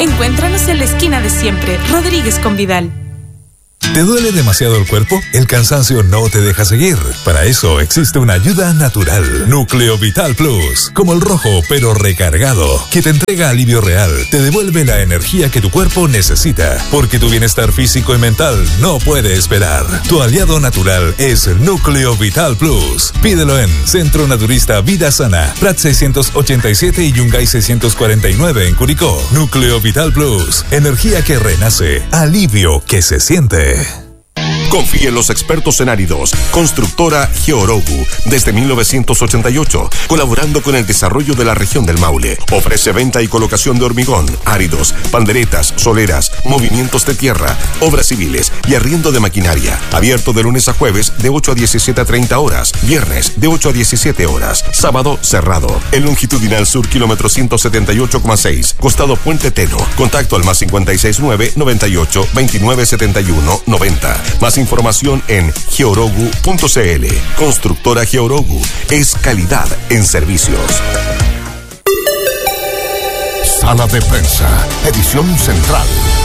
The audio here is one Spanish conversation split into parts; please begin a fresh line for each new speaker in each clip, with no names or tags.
Encuéntranos en la esquina de siempre, Rodríguez con Vidal.
¿Te duele demasiado el cuerpo? El cansancio no te deja seguir. Para eso existe una ayuda natural. Núcleo Vital Plus. Como el rojo, pero recargado. Que te entrega alivio real. Te devuelve la energía que tu cuerpo necesita. Porque tu bienestar físico y mental no puede esperar. Tu aliado natural es Núcleo Vital Plus. Pídelo en Centro Naturista Vida Sana, Prat 687 y Yungay 649 en Curicó. Núcleo Vital Plus. Energía que renace. Alivio que se siente.
Confíe en los expertos en áridos. Constructora Georogu, desde 1988, colaborando con el desarrollo de la región del Maule. Ofrece venta y colocación de hormigón, áridos, panderetas, soleras, movimientos de tierra, obras civiles y arriendo de maquinaria. Abierto de lunes a jueves de 8 a 17:30 horas, viernes de 8 a 17 horas, sábado cerrado. En longitudinal sur, kilómetro 178,6, costado Puente Teno. Contacto al +569 98 29 71 90. Más información en georogu.cl. Constructora Georogu es calidad en servicios.
Sala de prensa, edición central.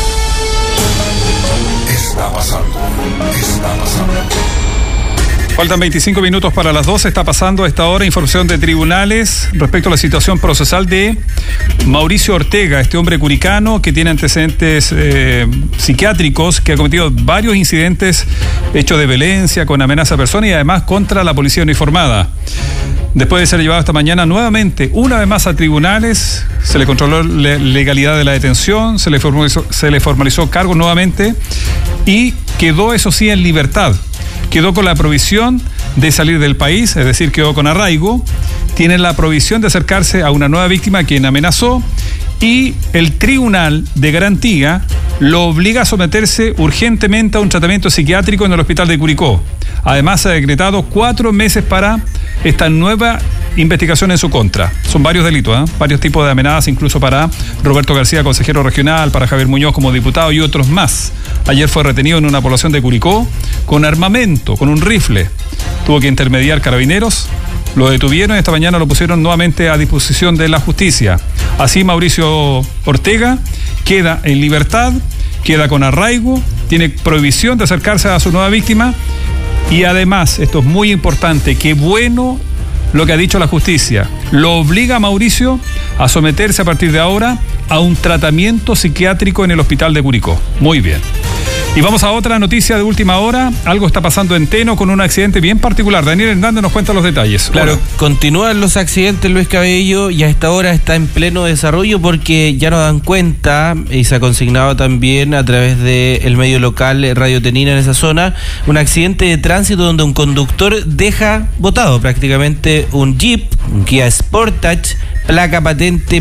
Está pasando.
Faltan 25 minutos para las 12. Está pasando a esta hora información de tribunales respecto a la situación procesal de Mauricio Ortega, este hombre curicano que tiene antecedentes psiquiátricos, que ha cometido varios incidentes, hechos de violencia, con amenaza a personas y además contra la policía uniformada. Después de ser llevado esta mañana nuevamente, una vez más a tribunales, se le controló la legalidad de la detención, se le formalizó cargo nuevamente y quedó, eso sí, en libertad. Quedó con la provisión de salir del país, es decir, quedó con arraigo, tiene la provisión de acercarse a una nueva víctima a quien amenazó y el Tribunal de Garantía lo obliga a someterse urgentemente a un tratamiento psiquiátrico en el hospital de Curicó. Además, se ha decretado 4 meses para esta nueva investigación en su contra. Son varios delitos, varios tipos de amenazas, incluso para Roberto García, consejero regional, para Javier Muñoz como diputado y otros más. Ayer fue retenido en una población de Curicó con armamento, con un rifle. Tuvo que intermediar carabineros, lo detuvieron y esta mañana lo pusieron nuevamente a disposición de la justicia. Así Mauricio Ortega queda en libertad, queda con arraigo, tiene prohibición de acercarse a su nueva víctima y además, esto es muy importante, qué bueno lo que ha dicho la justicia, lo obliga a Mauricio a someterse a partir de ahora a un tratamiento psiquiátrico en el hospital de Curicó. Muy bien. Y vamos a otra noticia de última hora. Algo está pasando en Teno con un accidente bien particular. Daniel Hernández nos cuenta los detalles.
Claro,
Hola.
Continúan los accidentes, Luis Cabello, y a esta hora está en pleno desarrollo porque ya nos dan cuenta, y se ha consignado también a través del medio local Radio Tenina en esa zona, un accidente de tránsito donde un conductor deja botado prácticamente un Jeep, un Kia Sportage, placa patente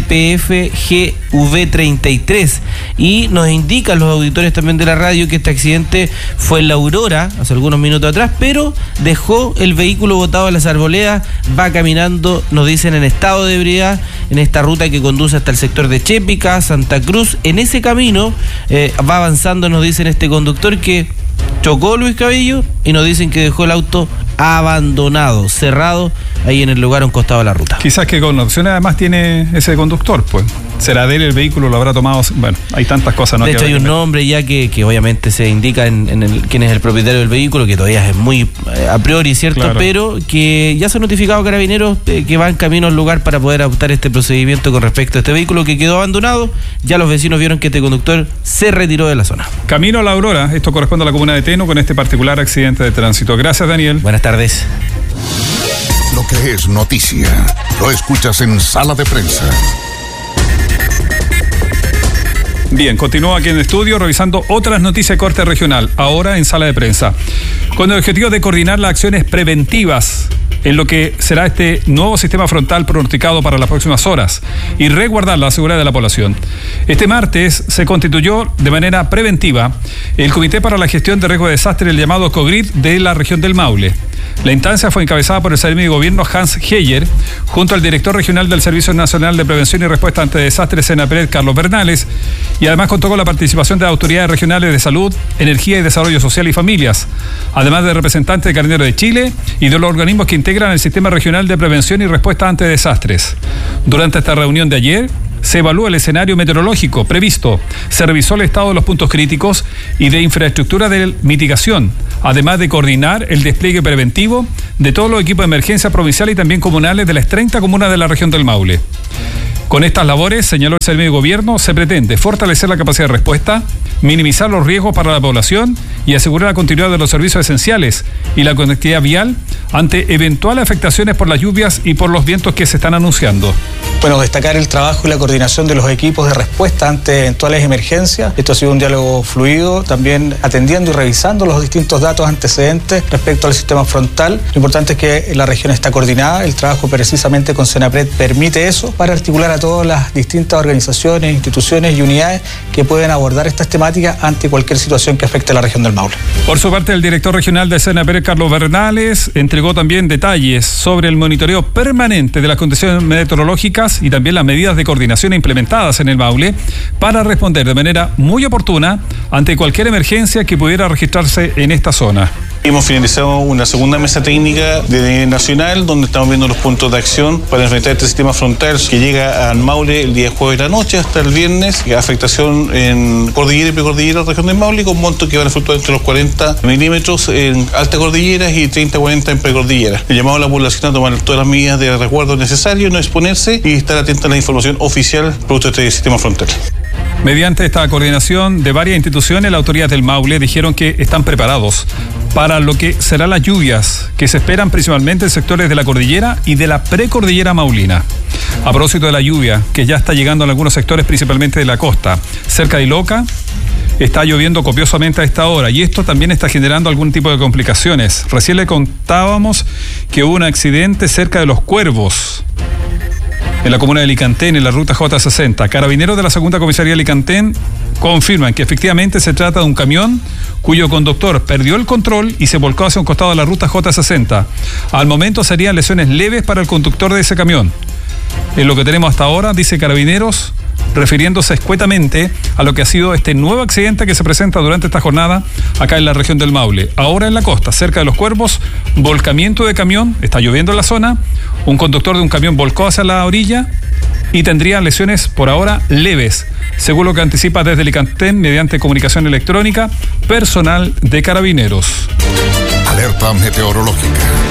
PFGV33, y nos indican los auditores también de la radio que este accidente fue en La Aurora hace algunos minutos atrás, pero dejó el vehículo botado en las arboledas, va caminando, nos dicen, en estado de ebriedad en esta ruta que conduce hasta el sector de Chépica, Santa Cruz. En ese camino va avanzando, nos dicen, este conductor que chocó, Luis Cabello, y nos dicen que dejó el auto abandonado, cerrado, ahí en el lugar a un costado de la ruta.
Quizás que con opciones además tiene ese conductor, pues. Será de él el vehículo, lo habrá tomado. Bueno, hay tantas cosas, ¿no?
De hecho, hay un nombre ya que obviamente se indica en quién es el propietario del vehículo, que todavía es muy a priori, ¿cierto? Claro. Pero que ya se ha notificado a carabineros que va en camino al lugar para poder adoptar este procedimiento con respecto a este vehículo que quedó abandonado. Ya los vecinos vieron que este conductor se retiró de la zona. Camino a La Aurora, esto corresponde a la comuna de Teno con este particular accidente de tránsito. Gracias, Daniel. Buenas tardes.
Lo que es noticia, lo escuchas en Sala de Prensa.
Bien, continúo aquí en el estudio revisando otras noticias de corte regional, ahora en Sala de Prensa, con el objetivo de coordinar las acciones preventivas en lo que será este nuevo sistema frontal pronosticado para las próximas horas y resguardar la seguridad de la población. Este martes se constituyó de manera preventiva el Comité para la Gestión de Riesgo de Desastre, el llamado COGRID, de la región del Maule. La instancia fue encabezada por el secretario de Gobierno Hans Heyer, junto al director regional del Servicio Nacional de Prevención y Respuesta ante Desastres, SENAPRED, Carlos Bernales, y además contó con la participación de autoridades regionales de salud, energía y desarrollo social y familias, además de representantes de Carabineros de Chile y de los organismos que integran el Sistema Regional de Prevención y Respuesta ante Desastres. Durante esta reunión de ayer, se evaluó el escenario meteorológico previsto, se revisó el estado de los puntos críticos y de infraestructura de mitigación, además de coordinar el despliegue preventivo de todos los equipos de emergencia provincial y también comunales de las 30 comunas de la región del Maule. Con estas labores, señaló el Servicio de Gobierno, se pretende fortalecer la capacidad de respuesta, minimizar los riesgos para la población y asegurar la continuidad de los servicios esenciales y la conectividad vial ante eventuales afectaciones por las lluvias y por los vientos que se están anunciando.
Bueno, destacar el trabajo y la coordinación de los equipos de respuesta ante eventuales emergencias. Esto ha sido un diálogo fluido, también atendiendo y revisando los distintos datos antecedentes respecto al sistema frontal. Lo importante es que la región está coordinada, el trabajo precisamente con Senapred permite eso para articular a todas las distintas organizaciones, instituciones y unidades que pueden abordar estas temáticas ante cualquier situación que afecte a la región del Maule.
Por su parte, el director regional de Senapred, Carlos Bernales, entregó también detalles sobre el monitoreo permanente de las condiciones meteorológicas y también las medidas de coordinación implementadas en el Maule para responder de manera muy oportuna ante cualquier emergencia que pudiera registrarse en esta zona.
Hemos finalizado una segunda mesa técnica de nivel nacional donde estamos viendo los puntos de acción para enfrentar este sistema frontal que llega al Maule el día jueves de la noche hasta el viernes, afectación en cordillera y precordillera de la región del Maule con montos que van a fluctuar entre los 40 milímetros en alta cordillera y 30-40 en precordillera. Le llamamos a la población a tomar todas las medidas de resguardo necesarias, no exponerse y estar atenta a la información oficial producto de este sistema frontal.
Mediante esta coordinación de varias instituciones, las autoridades del Maule dijeron que están preparados para lo que serán las lluvias que se esperan principalmente en sectores de la cordillera y de la precordillera maulina. A propósito de la lluvia, que ya está llegando en algunos sectores, principalmente de la costa, cerca de Iloca, está lloviendo copiosamente a esta hora y esto también está generando algún tipo de complicaciones. Recién le contábamos que hubo un accidente cerca de Los Cuervos, en la comuna de Alicantén, en la ruta J60. Carabineros de la Segunda Comisaría de Alicantén confirman que efectivamente se trata de un camión cuyo conductor perdió el control y se volcó hacia un costado de la ruta J60. Al momento serían lesiones leves para el conductor de ese camión. En lo que tenemos hasta ahora, dice Carabineros, refiriéndose escuetamente a lo que ha sido este nuevo accidente que se presenta durante esta jornada acá en la región del Maule. Ahora en la costa, cerca de Los Cuervos, volcamiento de camión, está lloviendo en la zona, un conductor de un camión volcó hacia la orilla y tendría lesiones por ahora leves, según lo que anticipa desde Alicantén mediante comunicación electrónica, personal de Carabineros.
Alerta meteorológica.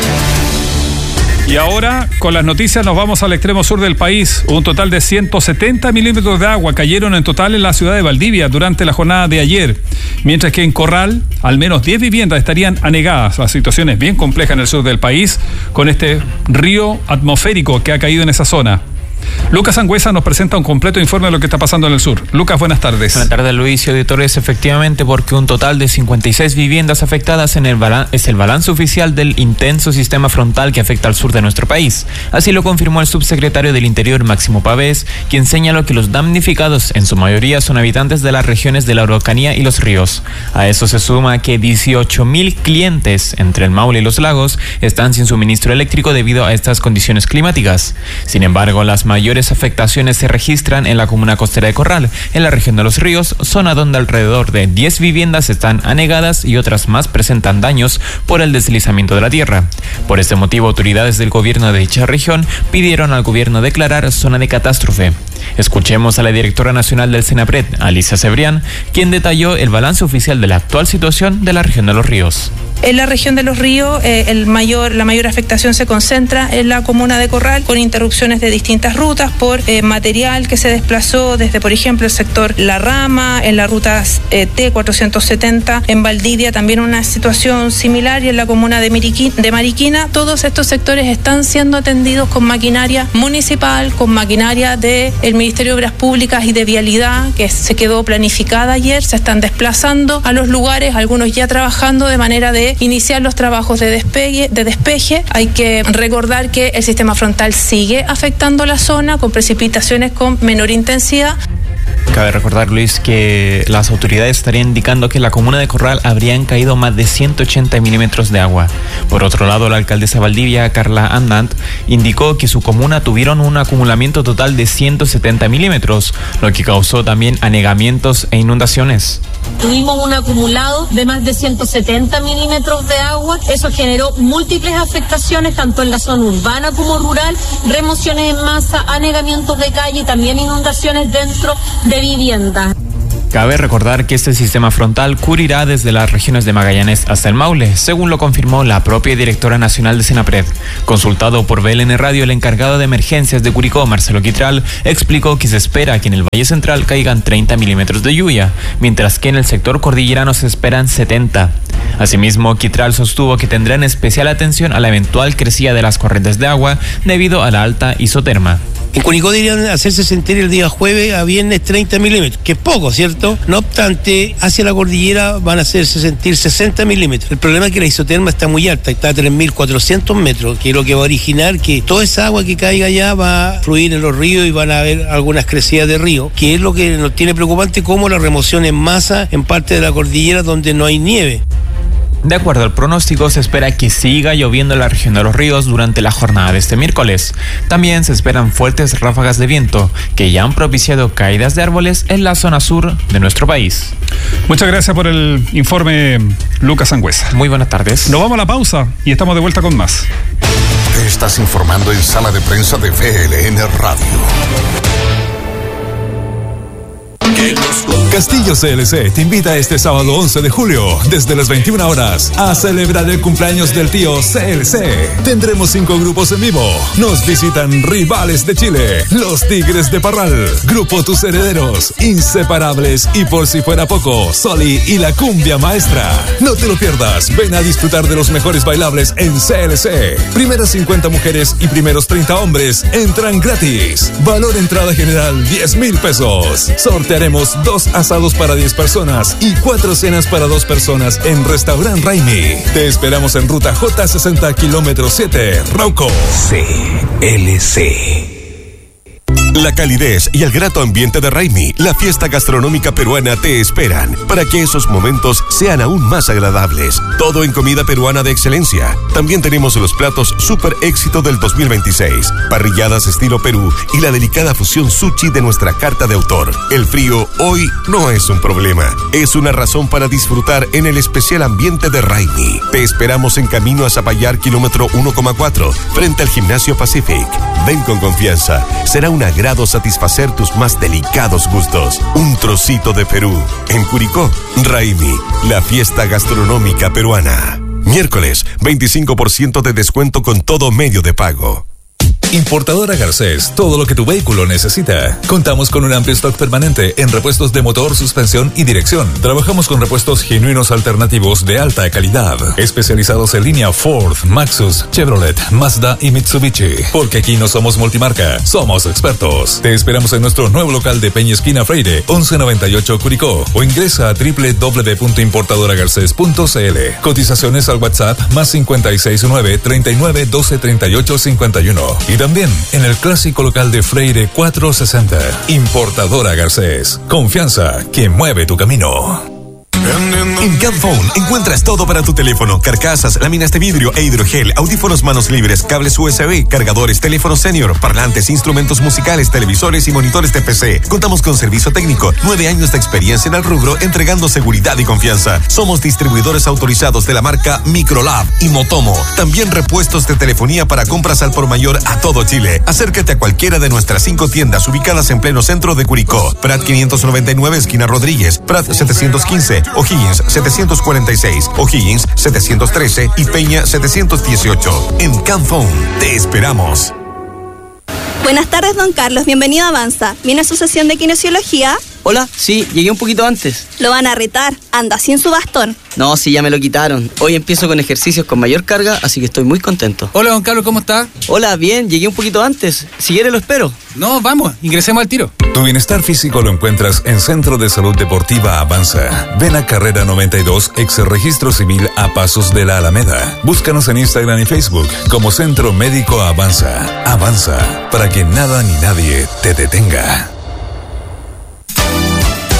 Y ahora, con las noticias, nos vamos al extremo sur del país. Un total de 170 milímetros de agua cayeron en total en la ciudad de Valdivia durante la jornada de ayer, mientras que en Corral, al menos 10 viviendas estarían anegadas. La situación es bien compleja en el sur del país, con este río atmosférico que ha caído en esa zona. Lucas Sangüesa nos presenta un completo informe de lo que está pasando en el sur. Lucas, buenas tardes.
Buenas tardes, Luis y auditores. Efectivamente, porque un total de 56 viviendas afectadas es el balance oficial del intenso sistema frontal que afecta al sur de nuestro país. Así lo confirmó el subsecretario del Interior, Máximo Pavés, quien señaló que los damnificados en su mayoría son habitantes de las regiones de la Araucanía y los ríos. A eso se suma que 18.000 clientes entre el Maule y los lagos están sin suministro eléctrico debido a estas condiciones climáticas. Sin embargo, las mayores afectaciones se registran en la comuna costera de Corral, en la región de los ríos, zona donde alrededor de 10 viviendas están anegadas y otras más presentan daños por el deslizamiento de la tierra. Por este motivo, autoridades del gobierno de dicha región pidieron al gobierno declarar zona de catástrofe. Escuchemos a la directora nacional del Senapred, Alicia Cebrián, quien detalló el balance oficial de la actual situación de la región de los ríos.
En la región de los ríos, la mayor afectación se concentra en la comuna de Corral, con interrupciones de distintas rutas por material que se desplazó desde, por ejemplo, el sector La Rama, en la ruta T470, en Valdivia también una situación similar, y en la comuna de Mariquina. Todos estos sectores están siendo atendidos con maquinaria municipal, con maquinaria del Ministerio de Obras Públicas y de Vialidad, que se quedó planificada ayer. Se están desplazando a los lugares, algunos ya trabajando de manera de iniciar los trabajos de despeje. Hay que recordar que el sistema frontal sigue afectando la zona con precipitaciones con menor intensidad.
Cabe recordar, Luis, que las autoridades estarían indicando que en la comuna de Corral habrían caído más de 180 milímetros de agua. Por otro lado, la alcaldesa Valdivia, Carla Andant, indicó que su comuna tuvieron un acumulamiento total de 170 milímetros, lo que causó también anegamientos e inundaciones.
Tuvimos un acumulado de más de 170 milímetros de agua. Eso generó múltiples afectaciones, tanto en la zona urbana como rural, remociones en masa, anegamientos de calle y también inundaciones dentro de viviendas.
Cabe recordar que este sistema frontal cubrirá desde las regiones de Magallanes hasta el Maule, según lo confirmó la propia directora nacional de Senapred. Consultado por BLN Radio, el encargado de emergencias de Curicó, Marcelo Quitral, explicó que se espera que en el Valle Central caigan 30 milímetros de lluvia, mientras que en el sector cordillerano se esperan 70. Asimismo, Quitral sostuvo que tendrán especial atención a la eventual crecida de las corrientes de agua debido a la alta isoterma.
En Curicó deberían hacerse sentir el día jueves a viernes 30 milímetros, que es poco, ¿cierto? No obstante, hacia la cordillera van a hacerse sentir 60 milímetros. El problema es que la isoterma está muy alta, está a 3.400 metros, que es lo que va a originar que toda esa agua que caiga allá va a fluir en los ríos y van a haber algunas crecidas de río, que es lo que nos tiene preocupante, como la remoción en masa en parte de la cordillera donde no hay nieve.
De acuerdo al pronóstico, se espera que siga lloviendo en la región de los ríos durante la jornada de este miércoles. También se esperan fuertes ráfagas de viento que ya han propiciado caídas de árboles en la zona sur de nuestro país.
Muchas gracias por el informe, Lucas Sangüesa.
Muy buenas tardes.
Nos vamos a la pausa y estamos de vuelta con más.
Te estás informando en Sala de Prensa de BLN Radio.
Castillo CLC te invita este sábado 11 de julio, desde las 21 horas, a celebrar el cumpleaños del tío CLC. Tendremos 5 grupos en vivo. Nos visitan Rivales de Chile, Los Tigres de Parral, Grupo Tus Herederos, Inseparables y por si fuera poco, Soli y la Cumbia Maestra. No te lo pierdas, ven a disfrutar de los mejores bailables en CLC. Primeras 50 mujeres y primeros 30 hombres entran gratis. Valor entrada general 10,000 pesos. Sortearemos 2 asados para 10 personas y 4 cenas para 2 personas en Restaurant Raimi. Te esperamos en ruta J60 kilómetro 7, Rauco.
CLC. La calidez y el grato ambiente de Raimi, la fiesta gastronómica peruana, te esperan para que esos momentos sean aún más agradables. Todo en comida peruana de excelencia. También tenemos los platos super éxito del 2026, parrilladas estilo Perú y la delicada fusión sushi de nuestra carta de autor. El frío hoy no es un problema, es una razón para disfrutar en el especial ambiente de Raimi. Te esperamos en camino a Zapallar, kilómetro 1,4, frente al Gimnasio Pacific. Ven con confianza, será un agrado satisfacer tus más delicados gustos. Un trocito de Perú. En Curicó, Raimi, la fiesta gastronómica peruana. Miércoles, 25% de descuento con todo medio de pago.
Importadora Garcés, todo lo que tu vehículo necesita. Contamos con un amplio stock permanente en repuestos de motor, suspensión y dirección. Trabajamos con repuestos genuinos alternativos de alta calidad, especializados en línea Ford, Maxus, Chevrolet, Mazda y Mitsubishi. Porque aquí no somos multimarca, somos expertos. Te esperamos en nuestro nuevo local de Peña Esquina Freire, 1198 Curicó, o ingresa a www.importadoragarces.cl. Cotizaciones al WhatsApp más 569 39 12 38 51. Y también en el clásico local de Freire 460. Importadora Garcés. Confianza que mueve tu camino.
En Camphone encuentras todo para tu teléfono: carcasas, láminas de vidrio e hidrogel, audífonos manos libres, cables USB, cargadores, teléfono senior, parlantes, instrumentos musicales, televisores y monitores de PC. Contamos con servicio técnico, 9 años de experiencia en el rubro, entregando seguridad y confianza. Somos distribuidores autorizados de la marca Microlab y Motomo. También repuestos de telefonía para compras al por mayor a todo Chile. Acércate a cualquiera de nuestras 5 tiendas ubicadas en pleno centro de Curicó: Prat 599, esquina Rodríguez; Prat 715, O'Higgins 746, O'Higgins 713 y Peña 718. En Camphone te esperamos.
Buenas tardes, don Carlos. Bienvenido a Avanza. ¿Viene a su sesión de kinesiología?
Hola, sí, llegué un poquito antes.
Lo van a retar. Anda sin su bastón.
No, sí, ya me lo quitaron. Hoy empiezo con ejercicios con mayor carga, así que estoy muy contento.
Hola, don Carlos, ¿cómo está?
Hola, bien, llegué un poquito antes. Si quiere lo espero.
No, vamos, ingresemos al tiro.
Tu bienestar físico lo encuentras en Centro de Salud Deportiva Avanza. Ven a Carrera 92, ex Registro Civil, a pasos de la Alameda. Búscanos en Instagram y Facebook como Centro Médico Avanza. Avanza, para que nada ni nadie te detenga.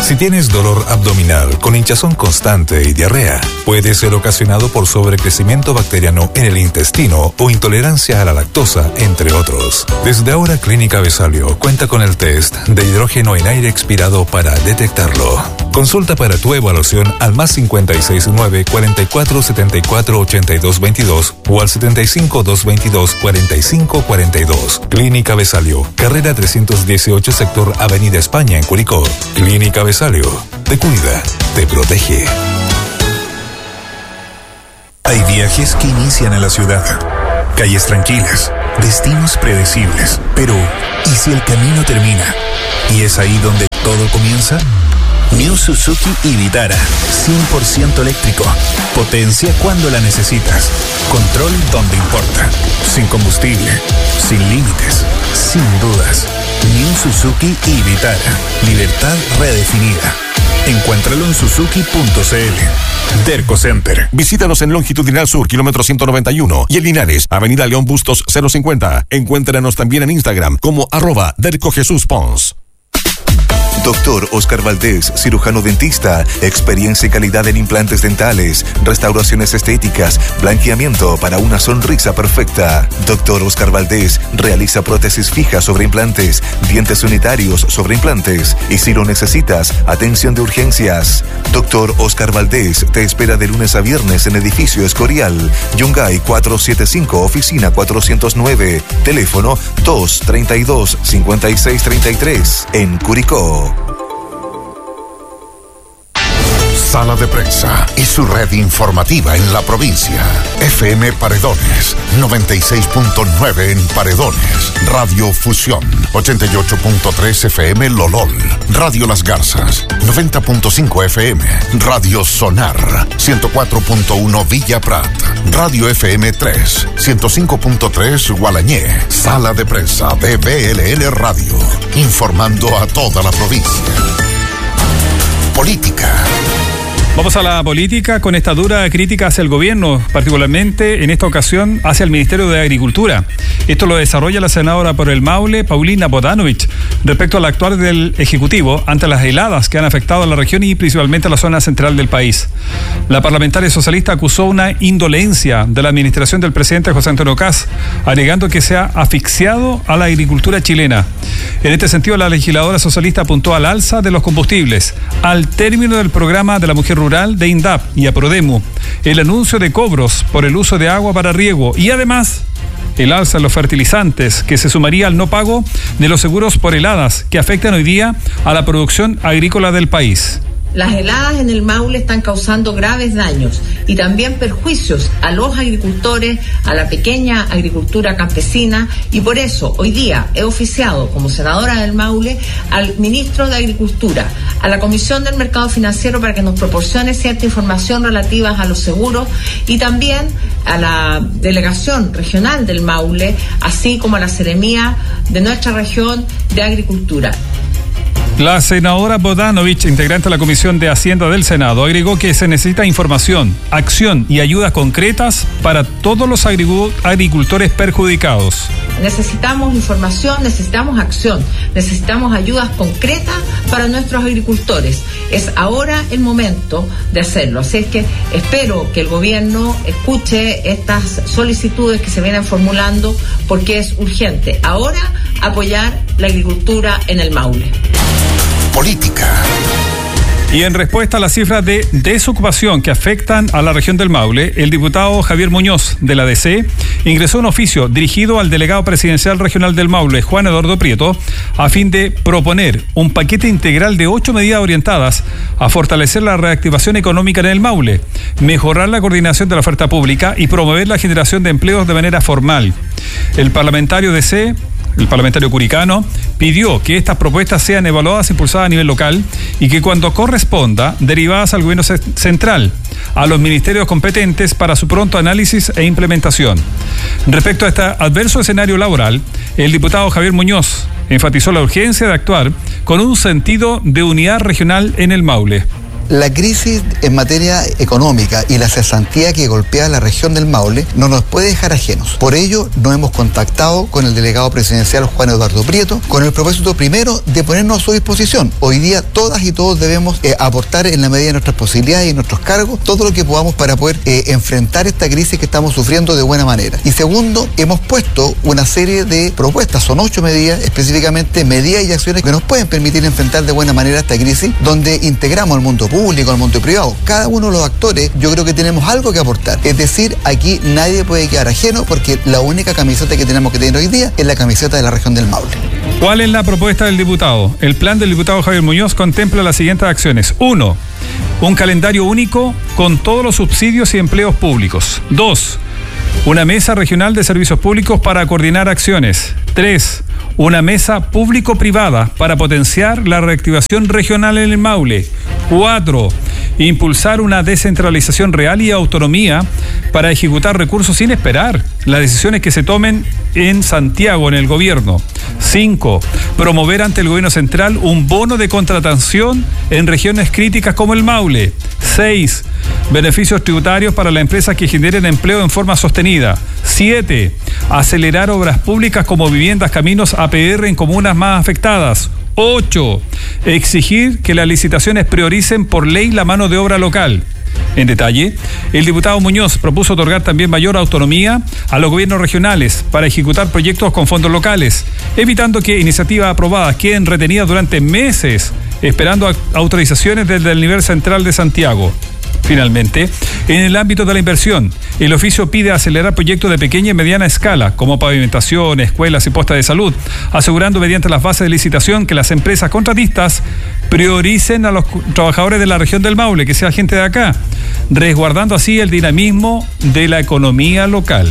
Si tienes dolor abdominal con hinchazón constante y diarrea, puede ser ocasionado por sobrecrecimiento bacteriano en el intestino o intolerancia a la lactosa, entre otros. Desde ahora, Clínica Besalio cuenta con el test de hidrógeno en aire expirado para detectarlo. Consulta para tu evaluación al +56 9 44 74 82 22 o al 75 222 45 42. Clínica Besalio, carrera 318, sector Avenida España, en Curicó. Clínica Besalio, te cuida, te protege.
Hay viajes que inician en la ciudad, calles tranquilas, destinos predecibles, pero ¿y si el camino termina? ¿Y es ahí donde todo comienza? New Suzuki Vitara, 100% eléctrico. Potencia cuando la necesitas. Control donde importa. Sin combustible, sin límites, sin dudas. New Suzuki Vitara. Libertad redefinida. Encuéntralo en suzuki.cl. Derco Center.
Visítanos en Longitudinal Sur, kilómetro 191, y en Linares, Avenida León Bustos 050. Encuéntranos también en Instagram como @DercoJesusPons.
Doctor Oscar Valdés, cirujano dentista, experiencia y calidad en implantes dentales, restauraciones estéticas, blanqueamiento para una sonrisa perfecta. Doctor Oscar Valdés realiza prótesis fijas sobre implantes, dientes unitarios sobre implantes y si lo necesitas, atención de urgencias. Doctor Oscar Valdés te espera de lunes a viernes en Edificio Escorial, Yungay 475, oficina 409, teléfono 232-5633, en Curicó.
Sala de Prensa y su red informativa en la provincia. FM Paredones, 96.9 en Paredones. Radio Fusión, 88.3 FM Lolol. Radio Las Garzas, 90.5 FM. Radio Sonar, 104.1 Villa Prat. Radio FM 3, 105.3 Gualañé. Sala de Prensa de BLN Radio, informando a toda la provincia. Política.
Vamos a la política con esta dura crítica hacia el gobierno, particularmente en esta ocasión hacia el Ministerio de Agricultura. Esto lo desarrolla la senadora por el Maule, Paulina Bodanovich, respecto al actuar del Ejecutivo ante las heladas que han afectado a la región y principalmente a la zona central del país. La parlamentaria socialista acusó una indolencia de la administración del presidente José Antonio Kast, alegando que se ha asfixiado a la agricultura chilena. En este sentido, la legisladora socialista apuntó al alza de los combustibles, al término del programa de la mujer rural de INDAP y a Prodemu, el anuncio de cobros por el uso de agua para riego y además el alza en los fertilizantes, que se sumaría al no pago de los seguros por heladas que afectan hoy día a la producción agrícola del país.
Las heladas en el Maule están causando graves daños y también perjuicios a los agricultores, a la pequeña agricultura campesina, y por eso hoy día he oficiado como senadora del Maule al ministro de Agricultura, a la Comisión del Mercado Financiero para que nos proporcione cierta información relativa a los seguros y también a la delegación regional del Maule, así como a la Seremía de nuestra región de Agricultura.
La senadora Bodanovich, integrante de la Comisión de Hacienda del Senado, agregó que se necesita información, acción y ayudas concretas para todos los agricultores perjudicados.
Necesitamos información, necesitamos acción, necesitamos ayudas concretas para nuestros agricultores. Es ahora el momento de hacerlo. Así es que espero que el gobierno escuche estas solicitudes que se vienen formulando porque es urgente ahora apoyar la agricultura en el Maule.
Política.
Y en respuesta a las cifras de desocupación que afectan a la región del Maule, el diputado Javier Muñoz, de la DC, ingresó un oficio dirigido al delegado presidencial regional del Maule, Juan Eduardo Prieto, a fin de proponer un paquete integral de 8 medidas orientadas a fortalecer la reactivación económica en el Maule, mejorar la coordinación de la oferta pública y promover la generación de empleos de manera formal. El parlamentario curicano, pidió que estas propuestas sean evaluadas e impulsadas a nivel local y que cuando corresponda, derivadas al gobierno central, a los ministerios competentes para su pronto análisis e implementación. Respecto a este adverso escenario laboral, el diputado Javier Muñoz enfatizó la urgencia de actuar con un sentido de unidad regional en el Maule.
La crisis en materia económica y la cesantía que golpea la región del Maule no nos puede dejar ajenos. Por ello, nos hemos contactado con el delegado presidencial Juan Eduardo Prieto con el propósito primero de ponernos a su disposición. Hoy día todas y todos debemos aportar en la medida de nuestras posibilidades y nuestros cargos todo lo que podamos para poder enfrentar esta crisis que estamos sufriendo de buena manera. Y segundo, hemos puesto una serie de propuestas, son 8 medidas, específicamente medidas y acciones que nos pueden permitir enfrentar de buena manera esta crisis, donde integramos al mundo público, al mundo privado. Cada uno de los actores, yo creo que tenemos algo que aportar. Es decir, aquí nadie puede quedar ajeno porque la única camiseta que tenemos que tener hoy día es la camiseta de la región del Maule.
¿Cuál es la propuesta del diputado? El plan del diputado Javier Muñoz contempla las siguientes acciones. 1. Un calendario único con todos los subsidios y empleos públicos. 2. Una mesa regional de servicios públicos para coordinar acciones. 3. Una mesa público-privada para potenciar la reactivación regional en el Maule. 4. Impulsar una descentralización real y autonomía para ejecutar recursos sin esperar las decisiones que se tomen en Santiago, en el gobierno. 5. Promover ante el gobierno central un bono de contratación en regiones críticas como el Maule. 6. Beneficios tributarios para las empresas que generen empleo en forma sostenida. 7. Acelerar obras públicas como viviendas, caminos, APR en comunas más afectadas. 8. Exigir que las licitaciones prioricen por ley la mano de obra local. En detalle, el diputado Muñoz propuso otorgar también mayor autonomía a los gobiernos regionales para ejecutar proyectos con fondos locales, evitando que iniciativas aprobadas queden retenidas durante meses, esperando autorizaciones desde el nivel central de Santiago. Finalmente, en el ámbito de la inversión, el oficio pide acelerar proyectos de pequeña y mediana escala, como pavimentación, escuelas y postas de salud, asegurando mediante las bases de licitación que las empresas contratistas prioricen a los trabajadores de la región del Maule, que sea gente de acá, resguardando así el dinamismo de la economía local.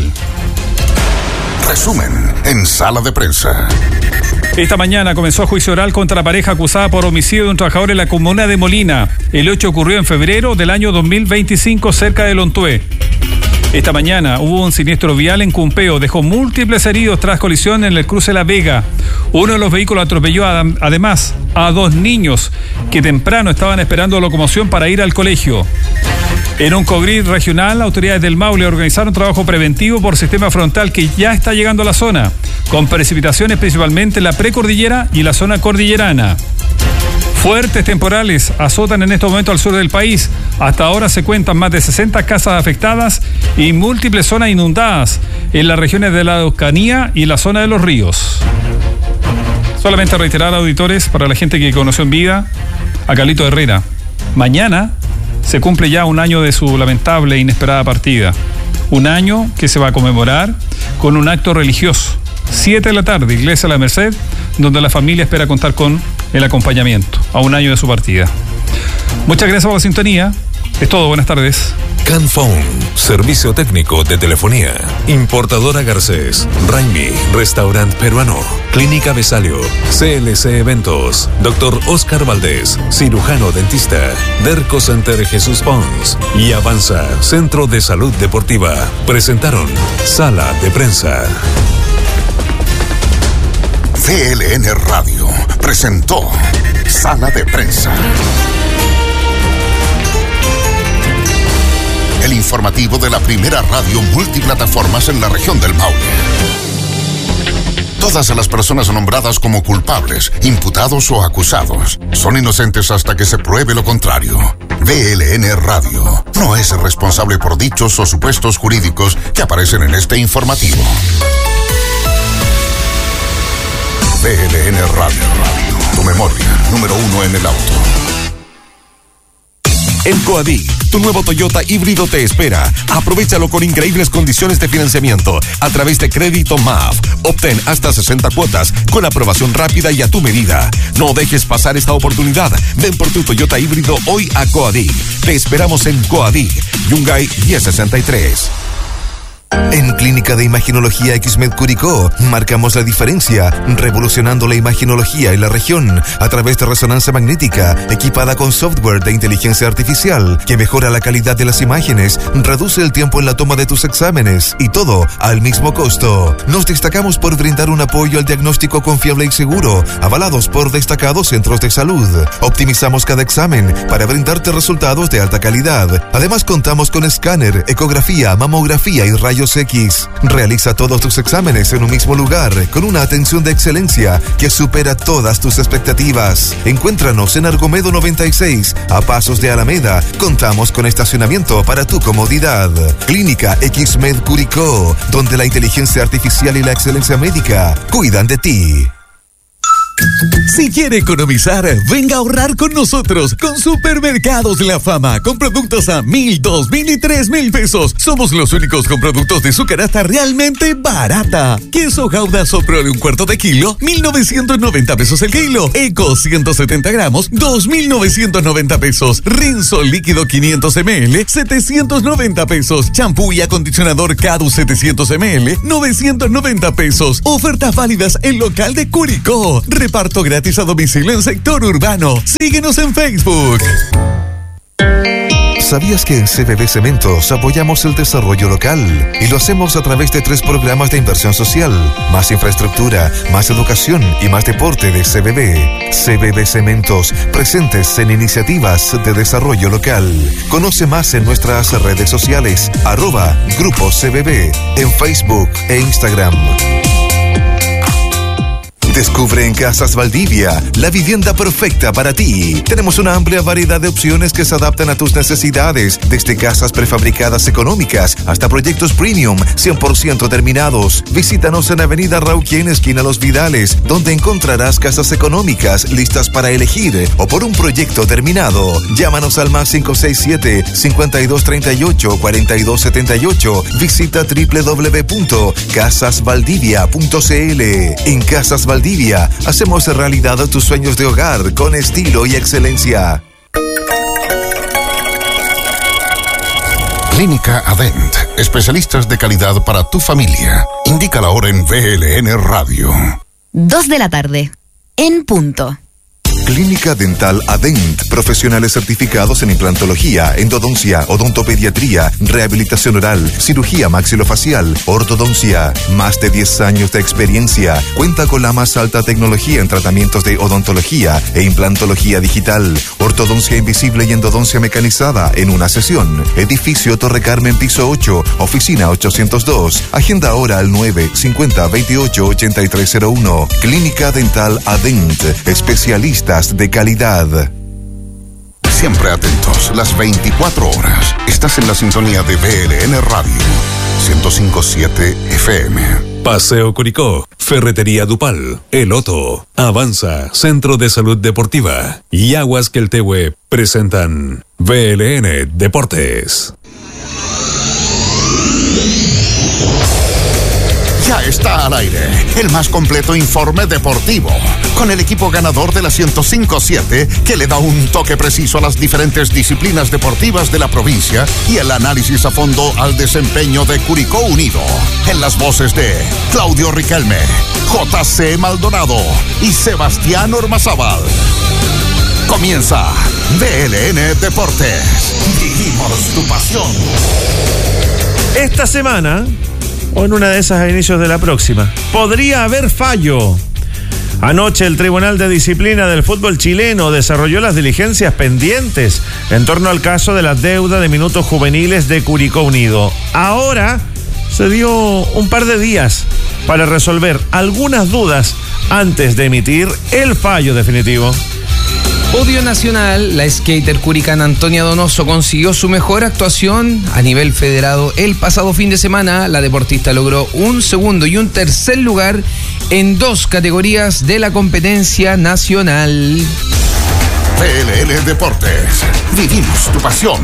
Resumen en Sala de Prensa.
Esta mañana comenzó juicio oral contra la pareja acusada por homicidio de un trabajador en la comuna de Molina. El hecho ocurrió en febrero del año 2025 cerca de Lontué. Esta mañana hubo un siniestro vial en Cumpeo, dejó múltiples heridos tras colisión en el cruce La Vega. Uno de los vehículos atropelló además a 2 niños que temprano estaban esperando locomoción para ir al colegio. En un COGRID regional, autoridades del Maule organizaron trabajo preventivo por sistema frontal que ya está llegando a la zona, con precipitaciones principalmente en la precordillera y la zona cordillerana. Fuertes temporales azotan en este momento al sur del país. Hasta ahora se cuentan más de 60 casas afectadas y múltiples zonas inundadas en las regiones de la Araucanía y la zona de los ríos. Solamente reiterar, auditores, para la gente que conoció en vida a Carlito Herrera. Mañana se cumple ya un año de su lamentable e inesperada partida. Un año que se va a conmemorar con un acto religioso. 7 de la tarde, Iglesia La Merced, donde la familia espera contar con el acompañamiento a un año de su partida. Muchas gracias por la sintonía. Es todo, buenas tardes.
Canphone, servicio técnico de telefonía. Importadora Garcés, Raimi, restaurante peruano, Clínica Besalio, CLC Eventos, Dr. Oscar Valdés, cirujano dentista, Derco Center Jesús Pons y Avanza, Centro de Salud Deportiva. Presentaron Sala de Prensa.
CLN Radio presentó Sala de Prensa. El informativo de la primera radio multiplataformas en la región del Maule. Todas las personas nombradas como culpables, imputados o acusados son inocentes hasta que se pruebe lo contrario. VLN Radio no es responsable por dichos o supuestos jurídicos que aparecen en este informativo. VLN Radio, tu memoria, número 1 en el auto.
En Coadic, tu nuevo Toyota híbrido te espera. Aprovéchalo con increíbles condiciones de financiamiento a través de Crédito MAF. Obtén hasta 60 cuotas con aprobación rápida y a tu medida. No dejes pasar esta oportunidad. Ven por tu Toyota híbrido hoy a Coadic. Te esperamos en Coadic, Yungay 1063.
En Clínica de Imaginología XMED Curicó marcamos la diferencia, revolucionando la imaginología en la región a través de resonancia magnética equipada con software de inteligencia artificial que mejora la calidad de las imágenes, reduce el tiempo en la toma de tus exámenes y todo al mismo costo. Nos destacamos por brindar un apoyo al diagnóstico confiable y seguro, avalados por destacados centros de salud. Optimizamos cada examen para brindarte resultados de alta calidad. Además contamos con escáner, ecografía, mamografía y rayos X. Realiza todos tus exámenes en un mismo lugar, con una atención de excelencia que supera todas tus expectativas. Encuéntranos en Argomedo 96, a pasos de Alameda. Contamos con estacionamiento para tu comodidad. Clínica XMED Curicó, donde la inteligencia artificial y la excelencia médica cuidan de ti.
Si quiere economizar, venga a ahorrar con nosotros con Supermercados La Fama, con productos a 1,000, 2,000 y 3,000 pesos. Somos los únicos con productos de su canasta realmente barata. Queso Gouda Soprole un cuarto de kilo, 1,990 pesos el kilo. Eco 170 gramos, 2,990 pesos. Rinso líquido 500 ml, 790 pesos. Champú y acondicionador Cadu 700 ml, 990 pesos. Ofertas válidas en local de Curicó. Reparto gratis a domicilio en sector urbano. Síguenos en Facebook.
¿Sabías que en CBB Cementos apoyamos el desarrollo local? Y lo hacemos a través de 3 programas de inversión social: más infraestructura, más educación y más deporte de CBB. CBB Cementos, presentes en iniciativas de desarrollo local. Conoce más en nuestras redes sociales, @Grupo CBB, en Facebook e Instagram. Descubre en Casas Valdivia la vivienda perfecta para ti. Tenemos una amplia variedad de opciones que se adaptan a tus necesidades, desde casas prefabricadas económicas hasta proyectos premium 100% terminados. Visítanos en Avenida Rauquien, esquina Los Vidales, donde encontrarás casas económicas listas para elegir o por un proyecto terminado. Llámanos al más 567-5238-4278. Visita www.casasvaldivia.cl. En Casas Valdivia hacemos realidad tus sueños de hogar con estilo y excelencia.
Clínica Adent, especialistas de calidad para tu familia. Indica la hora en VLN Radio.
2 de la tarde, en punto.
Clínica Dental Adent, profesionales certificados en implantología, endodoncia, odontopediatría, rehabilitación oral, cirugía maxilofacial, ortodoncia. Más de 10 años de experiencia. Cuenta con la más alta tecnología en tratamientos de odontología e implantología digital, ortodoncia invisible y endodoncia mecanizada en una sesión. Edificio Torre Carmen, piso 8, oficina 802. Agenda ahora al 950-28-8301. Clínica Dental Adent, especialistas de calidad.
Siempre atentos, las 24 horas. Estás en la sintonía de VLN Radio 105.7 FM.
Paseo Curicó, Ferretería Dupal, El Otto, Avanza, Centro de Salud Deportiva y Aguas Queltehue presentan VLN Deportes.
Ya está al aire el más completo informe deportivo, con el equipo ganador de la 105.7 que le da un toque preciso a las diferentes disciplinas deportivas de la provincia y el análisis a fondo al desempeño de Curicó Unido. En las voces de Claudio Riquelme, JC Maldonado y Sebastián Ormazábal. Comienza VLN Deportes. Vivimos tu pasión.
Esta semana, o en una de esas a inicios de la próxima, podría haber fallo. Anoche el Tribunal de Disciplina del Fútbol Chileno desarrolló las diligencias pendientes en torno al caso de la deuda de minutos juveniles de Curicó Unido. Ahora se dio un par de días para resolver algunas dudas antes de emitir el fallo definitivo.
Podio nacional, la skater curicana Antonia Donoso consiguió su mejor actuación a nivel federado el pasado fin de semana. La deportista logró un segundo y un tercer lugar en 2 categorías de la competencia nacional.
VLN Deportes, vivimos tu pasión.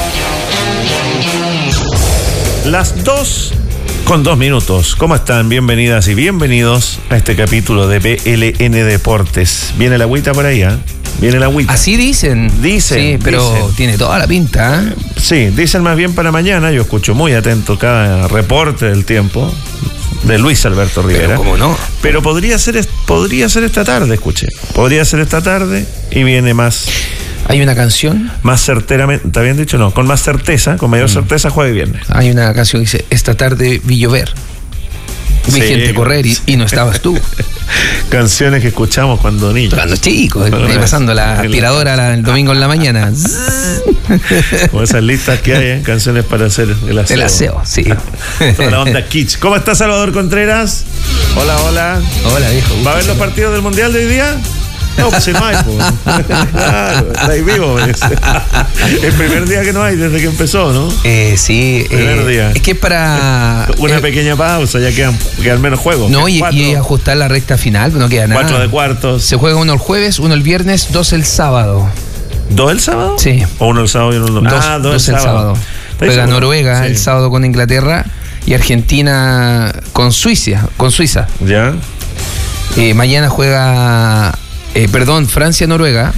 Las 2:02. ¿Cómo están? Bienvenidas y bienvenidos a este capítulo de VLN Deportes. ¿Viene la agüita por ahí, ¿eh? Viene la agüita.
Así dicen.
Dicen.
Sí, pero
dicen.
tiene toda la pinta, ¿eh?
Sí, dicen más bien para mañana. Yo escucho muy atento cada reporte del tiempo de Luis Alberto Rivera.
Pero cómo no.
Pero podría ser esta tarde, escuché. Podría ser esta tarde y viene más.
¿Hay una canción?
Más certeramente, ¿te habían dicho? No, con más certeza, con mayor certeza, jueves y viernes.
Hay una canción que dice, esta tarde vi llover. Vi gente correr y no estabas tú.
Canciones que escuchamos cuando niños.
Cuando chicos, pasando la aspiradora el domingo en la mañana.
Como esas listas que hay, canciones para hacer el aseo.
El aseo, sí.
Toda la onda kitsch. ¿Cómo está Salvador Contreras? Hola, hola.
Hola, viejo.
¿Va a ver los partidos del Mundial de hoy día? No, pues si no hay, pues. Claro, está ahí vivo. El primer día que no hay desde que empezó, ¿no?
Sí.
Primer día.
Es que es para...
Una pequeña pausa, ya quedan menos juegos.
No, y ajustar la recta final, no queda nada.
4 de cuartos.
Se juega uno el jueves, uno el viernes, 2 el sábado.
¿2 el sábado?
Sí.
¿O uno el sábado y uno el domingo?
2 el sábado. Juega Noruega el sábado con Inglaterra y Argentina con Suiza.
Ya.
Mañana juega... Francia-Noruega.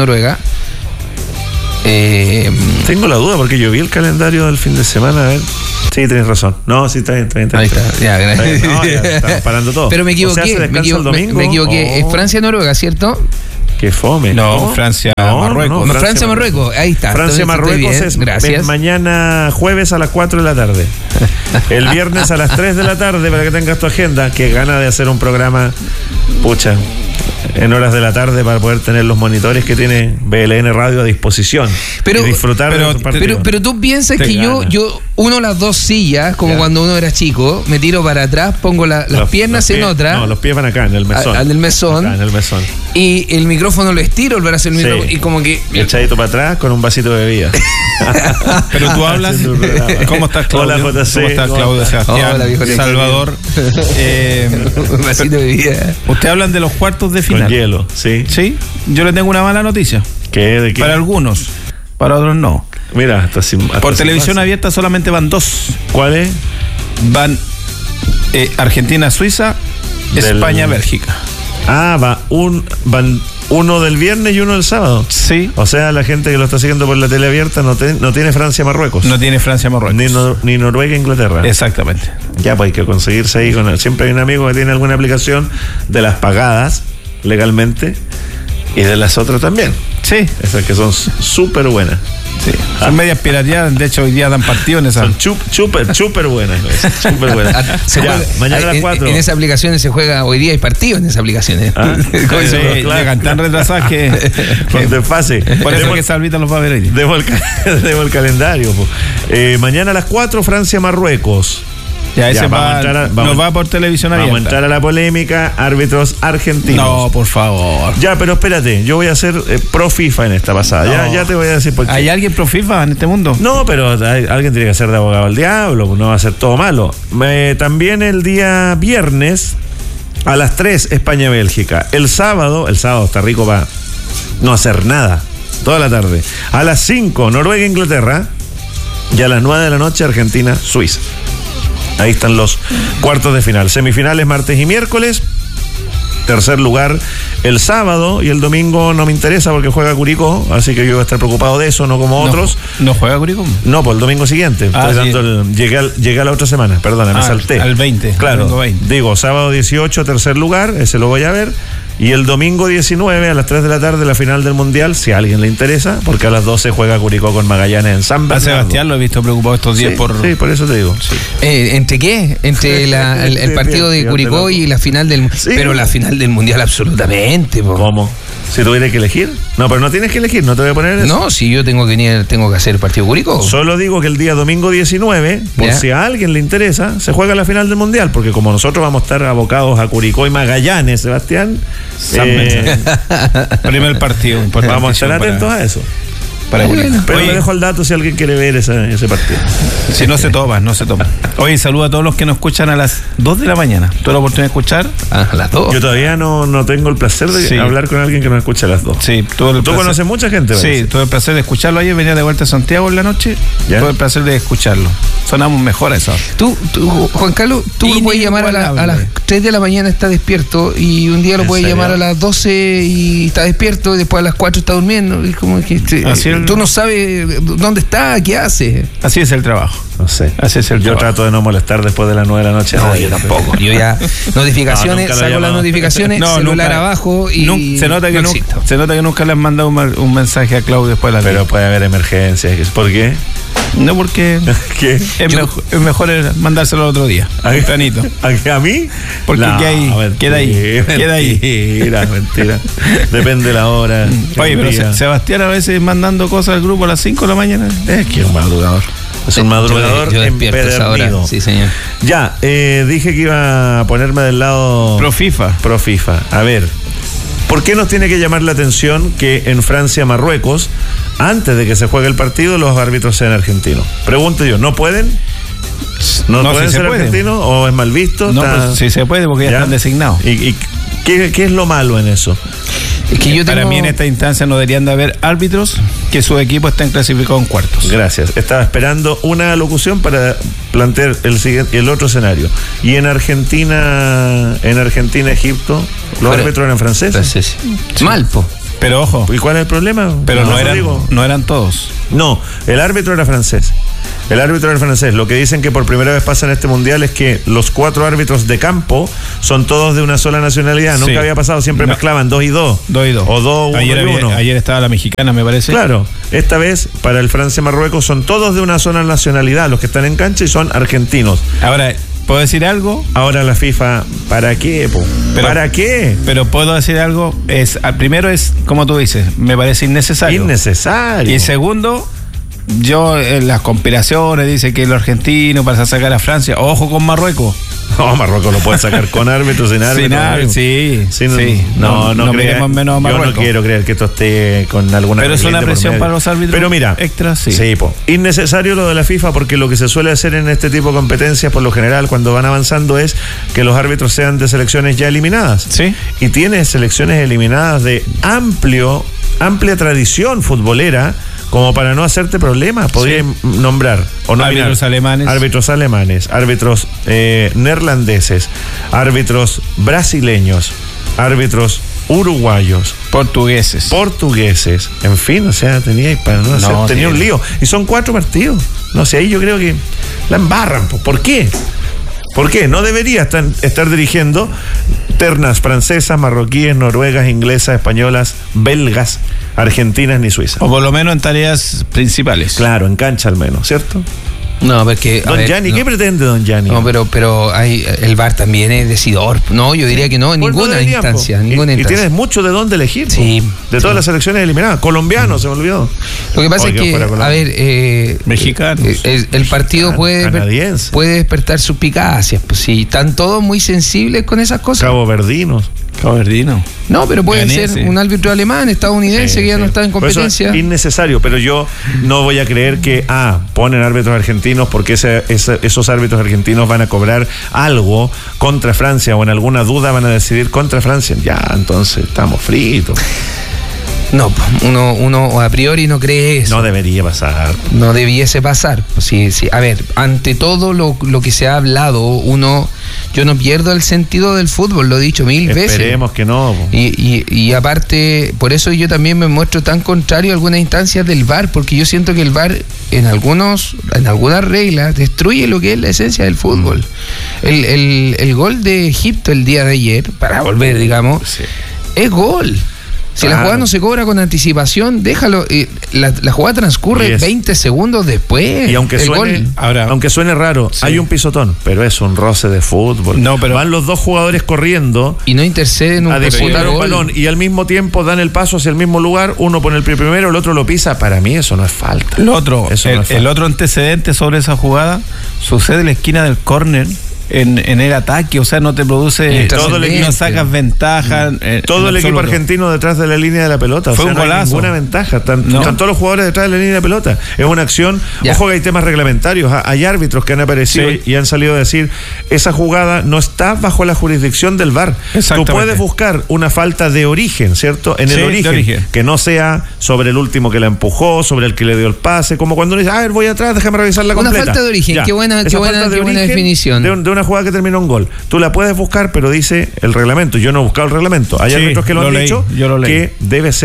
Tengo la duda porque yo vi el calendario del fin de semana. A ver. Sí, tenés razón. No, sí, está bien.
Ahí está. Ya, gracias.
No, ya estamos parando todo.
Pero me equivoqué.
O sea, ¿se descansa el domingo?
Me equivoqué. Es Francia-Noruega, ¿cierto?
Qué fome.
No, Francia-Marruecos.
Francia-Marruecos, ahí está.
Francia-Marruecos es mañana jueves a las 4 de la tarde. El viernes a las 3 de la tarde, para que tengas tu agenda, que gana de hacer un programa, en horas de la tarde para poder tener los monitores que tiene BLN Radio a disposición y disfrutar de los partidos.
Pero tú piensas que yo uno las dos sillas, como cuando uno era chico, me tiro para atrás, pongo las piernas en otra.
No, los pies van acá, en el mesón.
Al del mesón.
Acá, en el mesón.
Y el micrófono lo estiro, el brazo del micrófono, y como que...
Echadito para atrás con un vasito de bebida.
Pero tú hablas... ¿Cómo estás, Claudio?
Hola, JC.
¿Cómo estás, Claudio? Sebastián.
Hola, viejo
Salvador.
Un vasito de bebida.
Ustedes hablan de los cuartos de final.
Con hielo, sí.
Sí, yo les tengo una mala noticia.
¿Qué? ¿De qué?
Para algunos, para otros no.
Mira,
por televisión abierta solamente van 2.
¿Cuáles?
Van Argentina-Suiza, España-Bélgica.
Van uno del viernes y uno del sábado.
Sí.
O sea, la gente que lo está siguiendo por la tele abierta no tiene Francia-Marruecos.
No tiene Francia-Marruecos.
Ni Noruega-Inglaterra.
Exactamente.
Ya, pues hay que conseguirse ahí con él. Siempre hay un amigo que tiene alguna aplicación de las pagadas legalmente y de las otras también.
Sí.
Esas que son súper buenas.
Sí. Son medias pirateadas, de hecho hoy día dan partido en esa.
Son súper buenas. Súper buenas. Mañana a las 4.
En esas aplicaciones se juega, hoy día hay partidos en esas aplicaciones.
Llegan tan retrasadas que
con desfase.
Por eso que Salvita los va a ver hoy.
Debo el calendario. Mañana a las 4, Francia-Marruecos.
Ya, ese nos va por televisión abierta.
Vamos a entrar a la polémica, árbitros argentinos.
No, por favor.
Ya, pero espérate, yo voy a ser pro FIFA en esta pasada.
No.
Ya te voy a decir por qué.
¿Hay alguien pro FIFA en este mundo?
No, pero alguien tiene que ser de abogado al diablo, no va a ser todo malo. También el día viernes a las 3, España-Bélgica. El sábado está rico para no hacer nada, toda la tarde. A las 5, Noruega-Inglaterra. Y a las 9 de la noche, Argentina-Suiza. Ahí están los cuartos de final. Semifinales martes y miércoles. Tercer lugar el sábado, y el domingo no me interesa porque juega Curicó, así que yo voy a estar preocupado de eso, no como otros.
¿No juega Curicó?
No, pues el domingo siguiente. Llegué a la otra semana, perdona, me salté.
Al 20.
Claro, 20. Digo, sábado 18, tercer lugar, ese lo voy a ver. Y el domingo 19 a las 3 de la tarde la final del Mundial, si a alguien le interesa, porque a las 12 juega Curicó con Magallanes en San Bernardo.
A Sebastián lo he visto preocupado estos días
Sí, por eso te digo. Sí.
¿Entre qué? Entre el partido de Curicó y la final del... Sí. Pero la final del Mundial absolutamente.
¿Cómo? Si tuviera que elegir. No, pero no tienes que elegir, no te voy a poner eso.
No, si yo tengo que hacer el partido Curicó.
Solo digo que el día domingo 19, por si a alguien le interesa, se juega la final del Mundial, porque como nosotros vamos a estar abocados a Curicó y Magallanes, Sebastián,
primer partido.
Vamos a estar atentos a eso. Pero le dejo el dato si alguien quiere ver ese partido.
Si no se toma. Oye, saludo a todos los que nos escuchan a las 2 de la mañana. ¿Tuve la oportunidad de escuchar?
A las 2.
Yo todavía no tengo el placer de hablar con alguien que nos escuche a las 2.
Sí,
¿Tú conoces mucha gente?
Sí, tuve el placer de escucharlo ayer. Venía de vuelta a Santiago en la noche. Tuve el placer de escucharlo. Sonamos mejor a eso.
Tú, Juan Carlos, tú lo puedes llamar a las 3 de la mañana, está despierto, y un día lo puedes llamar a las 12 y está despierto, y después a las 4 está durmiendo. Y como que
así es
Tú no sabes dónde está, qué hace.
Así es el trabajo.
No sé.
Así es el
Yo
trabajo.
trato de no molestar después de las 9 de la noche.
No, yo tampoco. Yo ya notificaciones,
No,
saco las notificaciones,
No,
celular
nunca.
abajo y
Se nota que, se nota que nunca le han mandado un mensaje a Claudio después de la
Pero puede haber emergencias. ¿Por qué?
No, porque
¿Qué?
es mejor mandárselo el otro día, tempranito.
¿A mí?
Porque
No,
queda ahí.
Mentira. Depende de la hora.
Oye, pero Sebastián a veces mandando cosas al grupo a las 5 de la mañana.
Es que es un madrugador. Es un madrugador
yo despierto a esa hora.
empedernido.
Sí, señor.
Ya, dije que iba a ponerme del lado
Pro FIFA.
A ver, ¿por qué nos tiene que llamar la atención que en Francia-Marruecos, antes de que se juegue el partido, los árbitros sean argentinos? Pregunto yo, ¿no pueden? ¿No pueden
si
ser
se puede.
argentinos o es mal visto?
No, pues sí se puede porque ya están designados.
¿Y qué es lo malo en eso?
Es que
Para mí en esta instancia no deberían de haber árbitros que sus equipos estén clasificados en cuartos.
Gracias. Estaba esperando una locución para plantear el otro escenario. Y en Argentina, Egipto, los árbitros eran franceses.
Mal, po.
Pero ojo.
¿Y cuál es el problema?
Pero no eran todos.
No, el árbitro era francés. El árbitro era francés. Lo que dicen que por primera vez pasa en este mundial es que los 4 árbitros de campo son todos de una sola nacionalidad.
Sí.
Nunca había pasado, siempre mezclaban 2 y 2.
2 y 2.
O 2, 1 y 1.
Ayer estaba la mexicana, me parece.
Claro, esta vez para el Francia-Marruecos son todos de una sola nacionalidad. Los que están en cancha y son argentinos.
Ahora, ¿puedo decir algo?
Ahora la FIFA, ¿para qué? ¿Para qué?
Pero puedo decir algo. Primero es, como tú dices, me parece innecesario.
Innecesario.
Y segundo, yo en las conspiraciones dice que los argentinos para sacar a Francia, ojo con Marruecos.
No, Marruecos lo puede sacar con árbitros, sin árbitros.
Sí.
No
miremos menos a Marruecos.
Yo no quiero creer que esto esté con alguna.
Pero es una presión para los árbitros.
Pero mira,
extra, sí.
Innecesario lo de la FIFA, porque lo que se suele hacer en este tipo de competencias, por lo general, cuando van avanzando, es que los árbitros sean de selecciones ya eliminadas.
Sí.
Y tiene selecciones eliminadas de amplia tradición futbolera, como para no hacerte problemas. Podría nombrar o nominar árbitros alemanes, árbitros neerlandeses, árbitros brasileños, árbitros uruguayos,
portugueses,
en fin, o sea, tenía un lío. Y son 4 partidos. No sé, ahí yo creo que la embarran. ¿Por qué? ¿Por qué? No debería estar dirigiendo ternas francesas, marroquíes, noruegas, inglesas, españolas, belgas, argentinas ni suizas.
O por lo menos en tareas principales.
Claro, en cancha al menos, ¿cierto?
No, porque.
Don Gianni, ¿qué pretende Don Gianni?
No, pero el VAR también es decidor. No, yo diría que no, en ninguna instancia.
Y tienes mucho de dónde elegir.
Sí.
De todas las selecciones eliminadas. Colombiano, se me olvidó.
Lo que pasa es que, a ver,
mexicanos.
El partido puede despertar suspicacias. Pues sí, están todos muy sensibles con esas cosas.
Cabo Verdino.
No, pero puede ser un árbitro alemán, estadounidense, que ya no está en competencia.
Eso es innecesario, pero yo no voy a creer que ponen árbitros argentinos porque esos árbitros argentinos van a cobrar algo contra Francia, o en alguna duda van a decidir contra Francia. Ya, entonces estamos fritos.
No, uno a priori no cree eso.
No debería pasar.
No debiese pasar. Sí. A ver, ante todo lo que se ha hablado, yo no pierdo el sentido del fútbol, lo he dicho 1000 veces.
Esperemos que no.
Y aparte, por eso yo también me muestro tan contrario a algunas instancias del VAR, porque yo siento que el VAR en algunas reglas destruye lo que es la esencia del fútbol. El gol de Egipto el día de ayer, para volver, digamos, es gol. Si la jugada no se cobra con anticipación, déjalo. La jugada transcurre 20 segundos después.
Y aunque suene raro, hay un pisotón, pero es un roce de fútbol.
No, pero
van los 2 jugadores corriendo
y no interceden
a disputar un balón, y al mismo tiempo dan el paso hacia el mismo lugar. Uno pone el pie primero, el otro lo pisa. Para mí eso no es falta.
El otro antecedente sobre esa jugada sucede en la esquina del córner. En el ataque, o sea, no te produce, no sacas ventaja.
Todo el equipo argentino detrás de la línea de la pelota.
Fue un golazo.
No hay ninguna ventaja. Están todos los jugadores detrás de la línea de la pelota. Es una acción. Ojo que hay temas reglamentarios. Hay árbitros que han aparecido y han salido a decir: esa jugada no está bajo la jurisdicción del VAR. Tú puedes buscar una falta de origen, ¿cierto? En el origen. Que no sea sobre el último que la empujó, sobre el que le dio el pase. Como cuando uno dice: voy atrás, déjame revisarla completa.
Una falta de origen. Qué buena definición.
De una jugada que terminó un gol. Tú la puedes buscar, pero dice el reglamento. Yo no he buscado el reglamento. Hay árbitros que lo han dicho que debe ser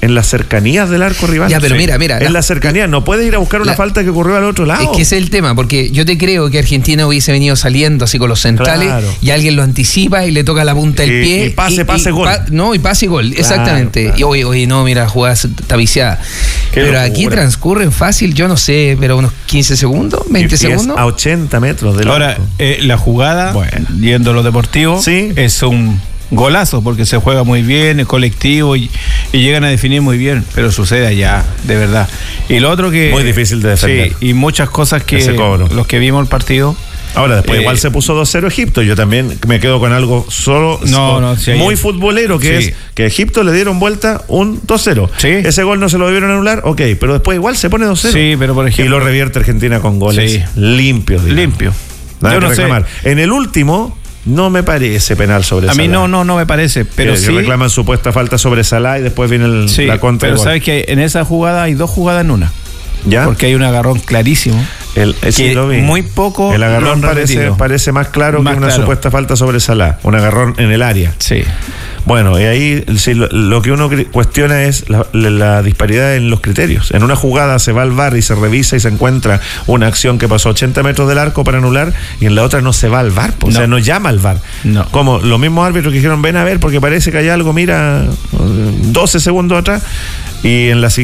en las cercanías del arco rival.
Ya, pero mira.
En las cercanías, no puedes ir a buscar una falta que ocurrió al otro lado.
Es que ese es el tema, porque yo te creo que Argentina hubiese venido saliendo así con los centrales, y alguien lo anticipa y le toca la punta del pie.
Y pase, gol.
Y pase y gol,
Claro,
exactamente.
claro.
Y oye, no, mira, la jugada está viciada. Pero
locura.
aquí transcurren fácil, yo no sé, pero unos 15 segundos, 20
Y es
segundos.
a 80 metros del
Ahora,
arco.
la jugada, yendo a lo deportivo, es un golazo porque se juega muy bien, es colectivo y llegan a definir muy bien, pero sucede allá, de verdad. Y lo otro que...
Muy difícil de defender.
Sí, y muchas cosas que
Ese cobro.
los que vimos el partido...
Ahora, después igual se puso 2-0 Egipto. Yo también me quedo con algo muy futbolero, que es que a Egipto le dieron vuelta un 2-0. Ese gol no se lo debieron anular, ok, pero después igual se pone 2-0.
Sí, pero por ejemplo...
Y lo revierte Argentina con goles limpios.
Limpio.
Nada
Yo
que
no sé.
reclamar. En el último... No me parece penal sobre
A
Salah.
mí no me parece, pero
que
sí...
reclaman supuesta falta sobre Salah y después viene la contra.
Pero sabes que en esa jugada hay dos jugadas en una.
¿Ya?
Porque hay un agarrón clarísimo.
Sí, lo vi.
Muy poco
el agarrón
lo han repetido.
parece más claro
Más
que una
claro.
supuesta falta sobre Salah. Un agarrón en el área.
Sí.
Bueno, y ahí lo que uno cuestiona es la disparidad en los criterios. En una jugada se va al VAR y se revisa y se encuentra una acción que pasó a 80 metros del arco para anular, y en la otra no se va al VAR, o sea, no llama al VAR.
No.
Como los mismos árbitros que dijeron, ven a ver porque parece que hay algo, mira, 12 segundos atrás, y en la siguiente